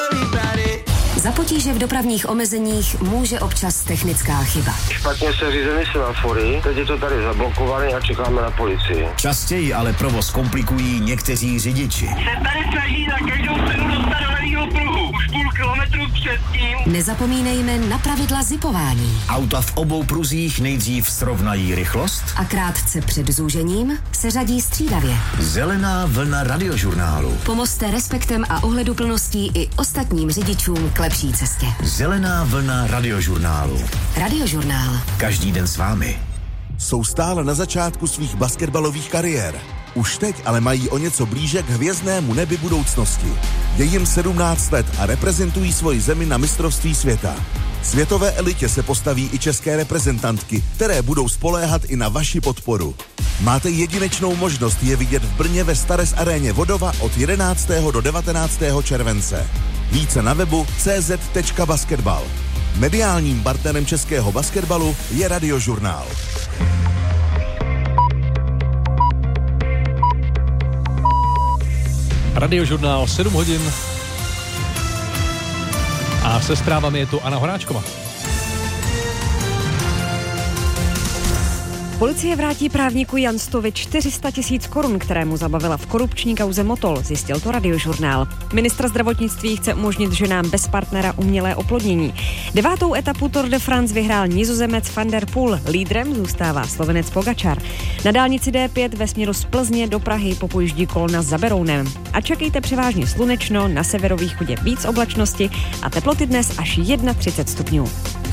Za potíže v dopravních omezeních může občas technická chyba. Špatně se řízeny semafory, teď je to tady zablokované a čekáme na policii. Častěji ale provoz komplikují někteří řidiči. Se tady snaží na každou cenu dostat do levýho pruhu. Už půl kilometru předtím. Nezapomeňme na pravidla zipování. Auta v obou pruzích nejdřív srovnají rychlost A krátce před zúžením se řadí střídavě. Zelená vlna radiožurnálu. Pomozte respektem a ohleduplností i ostatním řidičům k lepší cestě. Zelená vlna radiožurnálu. Radiožurnál. Každý den s vámi. Jsou stále na začátku svých basketbalových kariér. Už teď ale mají o něco blíže k hvězdnému nebi budoucnosti. Je jim 17 let a reprezentují svoji zemi na mistrovství světa. Světové elitě se postaví i české reprezentantky, které budou spoléhat i na vaši podporu. Máte jedinečnou možnost je vidět v Brně ve Starec aréně Vodova od 11. do 19. července. Více na webu cz.basketbal. Mediálním partnerem českého basketbalu je Radiožurnál. Radiožurnál 7 hodin a se zprávami je tu Anna Horáčková. Policie vrátí právníku Janstovi 400 000 korun, které mu zabavila v korupční kauze Motol, zjistil to Radiožurnál. Ministr zdravotnictví chce umožnit ženám bez partnera umělé oplodnění. 9. etapu Tour de France vyhrál Nizozemec Van der Poel, lídrem zůstává Slovenec Pogačar. Na dálnici D5 ve směru z Plzně do Prahy popojíždí kolona za Berounem. A čekejte převážně slunečno, na severovýchodě víc oblačnosti a teploty dnes až 31 stupňů.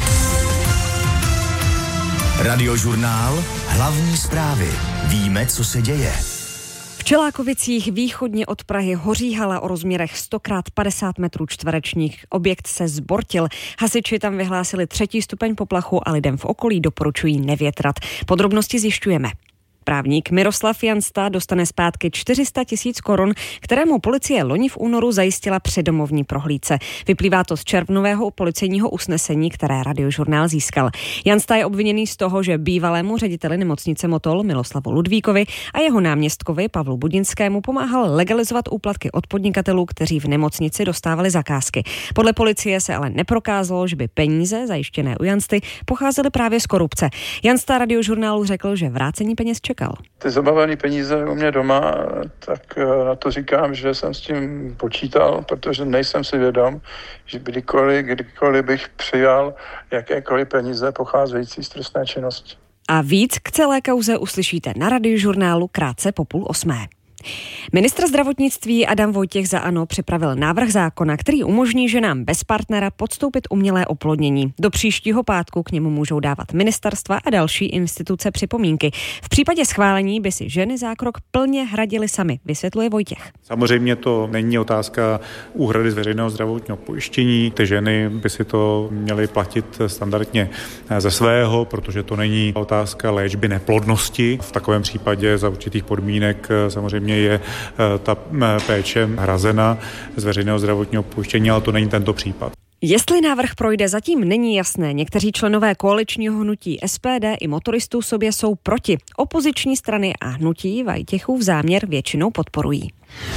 Radiožurnál, hlavní zprávy. Víme, co se děje. V Čelákovicích východně od Prahy hoří hala o rozměrech 100x50 metrů čtverečních. Objekt se zbortil. Hasiči tam vyhlásili 3. stupeň poplachu a lidem v okolí doporučují nevětrat. Podrobnosti zjišťujeme. Právník Miroslav Jansta dostane zpátky 400 000 korun, kterému policie loni v únoru zajistila při domovní prohlídce. Vyplývá to z červnového policejního usnesení, které Radiožurnál získal. Jansta je obviněný z toho, že bývalému řediteli nemocnice Motol Miloslavu Ludvíkovi a jeho náměstkovi Pavlu Budinskému pomáhal legalizovat úplatky od podnikatelů, kteří v nemocnici dostávali zakázky. Podle policie se ale neprokázalo, že by peníze zajištěné u Jansty pocházely právě z korupce. Jansta Radiožurnálu řekl, že vrácení peněz čekal. Ty zabavené peníze u mě doma, tak na to říkám, že jsem s tím počítal, protože nejsem si vědom, že kdykoliv bych přijal jakékoliv peníze pocházející z trestné činnosti. A víc k celé kauze uslyšíte na Radiožurnálu krátce po 7:30. Ministr zdravotnictví Adam Vojtěch za ANO připravil návrh zákona, který umožní ženám bez partnera podstoupit umělé oplodnění. Do příštího pátku k němu můžou dávat ministerstva a další instituce připomínky. V případě schválení by si ženy zákrok plně hradily sami, vysvětluje Vojtěch. Samozřejmě to není otázka úhrady z veřejného zdravotního pojištění. Ty ženy by si to měly platit standardně ze svého, protože to není otázka léčby neplodnosti. V takovém případě za určitých podmínek samozřejmě je ta péče hrazena z veřejného zdravotního pojištění, ale to není tento případ. Jestli návrh projde, zatím není jasné. Někteří členové koaličního hnutí SPD i motoristů sobě jsou proti. Opoziční strany a hnutí Vojtěchův záměr většinou podporují.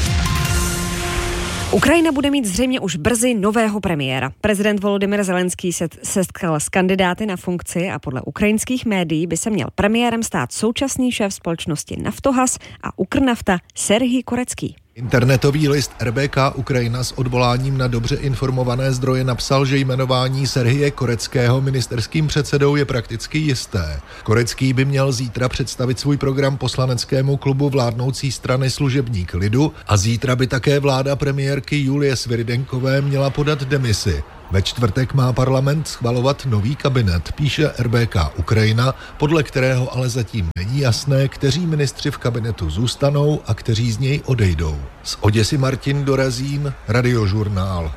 Ukrajina bude mít zřejmě už brzy nového premiéra. Prezident Volodymyr Zelenský se setkal s kandidáty na funkci a podle ukrajinských médií by se měl premiérem stát současný šéf společnosti Naftogaz a Ukrnafta Serhij Korecký. Internetový list RBK Ukrajina s odvoláním na dobře informované zdroje napsal, že jmenování Serhije Koreckého ministerským předsedou je prakticky jisté. Korecký by měl zítra představit svůj program poslaneckému klubu vládnoucí strany Služebník lidu a zítra by také vláda premiérky Julie Sviridenkové měla podat demisi. Ve čtvrtek má parlament schvalovat nový kabinet, píše RBK Ukrajina, podle kterého ale zatím není jasné, kteří ministři v kabinetu zůstanou a kteří z něj odejdou. Z Oděsy Martin Dorazín, Radiožurnál.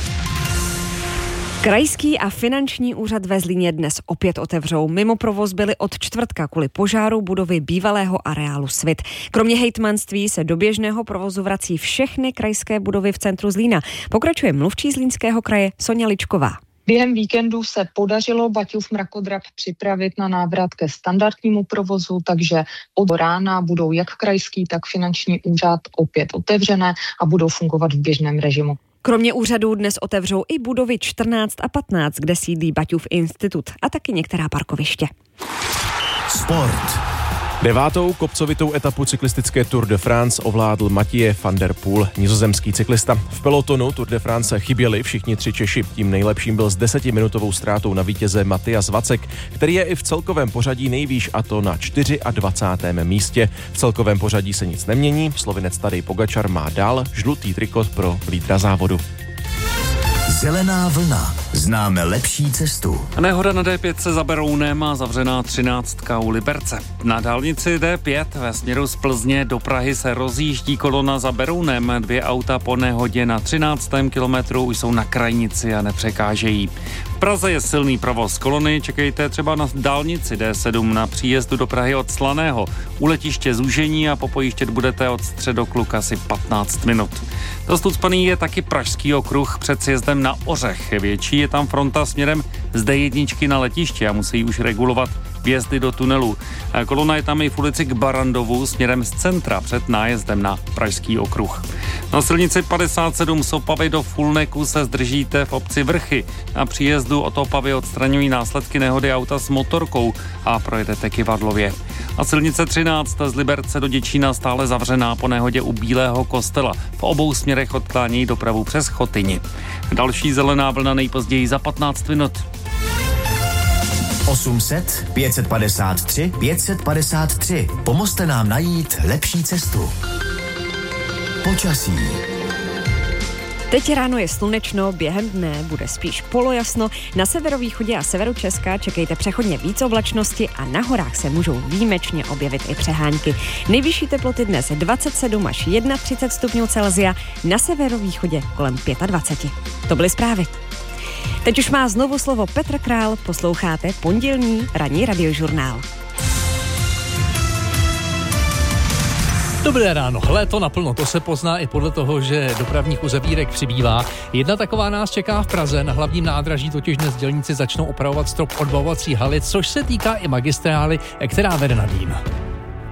Krajský a finanční úřad ve Zlíně dnes opět otevřou. Mimo provoz byly od čtvrtka kvůli požáru budovy bývalého areálu Svit. Kromě hejtmanství se do běžného provozu vrací všechny krajské budovy v centru Zlína. Pokračuje mluvčí Zlínského kraje Soňa Ličková. Během víkendu se podařilo Baťův mrakodrap připravit na návrat ke standardnímu provozu, takže od rána budou jak krajský, tak finanční úřad opět otevřené a budou fungovat v běžném režimu. Kromě úřadů dnes otevřou i budovy 14 a 15, kde sídlí Baťův institut a taky některá parkoviště. Sport. 9. kopcovitou etapu cyklistické Tour de France ovládl Mathieu van der Poel, nizozemský cyklista. V pelotonu Tour de France chyběli všichni 3 Češi. Tím nejlepším byl s 10minutovou ztrátou na vítěze Matyas Vacek, který je i v celkovém pořadí nejvýš, a to na 24. místě. V celkovém pořadí se nic nemění. Slovinec Tadej Pogačar má dál žlutý trikot pro lídra závodu. Zelená vlna. Známe lepší cestu. Nehoda na D5 se za Berounem a zavřená 13 u Liberce. Na dálnici D5 ve směru z Plzně do Prahy se rozjíždí kolona za Berounem. 2 auta po nehodě na 13. kilometru už jsou na krajnici a nepřekážejí. V Praze je silný provoz kolony, čekejte třeba na dálnici D7 na příjezdu do Prahy od Slaného. U letiště zúžení a popojíždět budete od Středokluk asi 15 minut. Dost ucpaný je taky Pražský okruh před sjezdem na Ořech. Větší je tam fronta směrem z D1 na letiště a musí už regulovat vjezdy do tunelu. Kolona je tam i v ulici k Barandovu směrem z centra před nájezdem na Pražský okruh. Na silnici 57 z Opavy do Fulneku se zdržíte v obci Vrchy. Na příjezdu od Opavy odstraňují následky nehody auta s motorkou a projedete Kyvadlově. A silnice 13 z Liberce do Děčína stále zavřená po nehodě u Bílého kostela. V obou směrech odklánějí dopravu přes Chotyni. Další zelená vlna nejpozději za 15 minut. 800 553 553. Pomozte nám najít lepší cestu. Počasí. Teď ráno je slunečno, během dne bude spíš polojasno. Na severovýchodě a severu Česka čekejte přechodně víc oblačnosti a na horách se můžou výjimečně objevit i přehánky. Nejvyšší teploty dnes 27 až 31 stupňů Celsia, na severovýchodě kolem 25. To byly zprávy. Teď už má znovu slovo Petr Král, posloucháte pondělní ranní radiožurnál. Dobré ráno, léto naplno, to se pozná i podle toho, že dopravních uzavírek přibývá. Jedna taková nás čeká v Praze, na hlavním nádraží totiž dnes dělníci začnou opravovat strop odbavovací haly, což se týká i magistrály, která vede nad ním.